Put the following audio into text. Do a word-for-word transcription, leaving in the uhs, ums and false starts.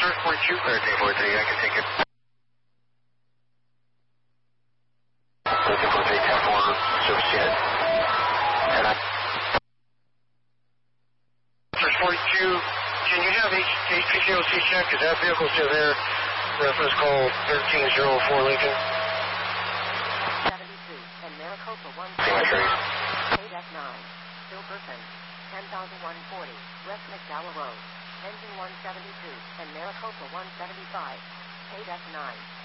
Search forty-two, thirteen forty-three, I can take it. thirteen forty-three, ten four, service jet. And I... Search forty-two, can you have H P C O C check? Is that vehicle still there? Reference call thirteen oh four Lincoln. seventy-two, and Maricopa one seventy-five, eight F nine, Silverton, ten thousand one forty, West McDowell Road, engine one seventy-two, and Maricopa one seventy-five, eight F nine.